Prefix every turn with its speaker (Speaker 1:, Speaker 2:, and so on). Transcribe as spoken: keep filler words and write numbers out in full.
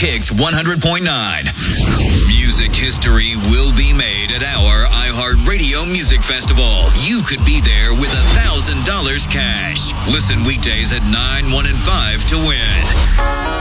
Speaker 1: Kicks one hundred point nine. Music history will be made at our iHeartRadio Music Festival. You could be there with one thousand dollars cash. Listen weekdays at nine, one, and five to win.